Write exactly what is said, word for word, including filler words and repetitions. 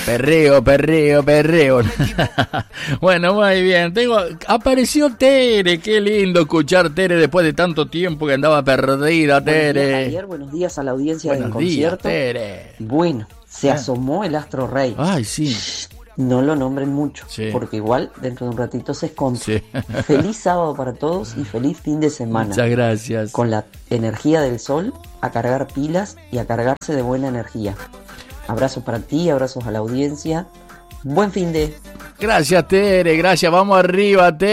Perreo, perreo, perreo. Bueno, muy bien. Tengo, apareció Tere. Qué lindo escuchar Tere después de tanto tiempo que andaba perdida, Tere. Buenos días, Javier. Buenos días a la audiencia Buenos del días, concierto. Tere. Bueno, se ¿Eh? asomó el Astro Rey. Ay, sí. No lo nombren mucho, Sí. porque igual dentro de un ratito se esconde. Sí. Feliz sábado para todos y feliz fin de semana. Muchas gracias. Con la energía del sol, a cargar pilas y a cargarse de buena energía. Abrazos para ti, abrazos a la audiencia. Buen fin de... Gracias, Tere. Gracias. Vamos arriba, Tere.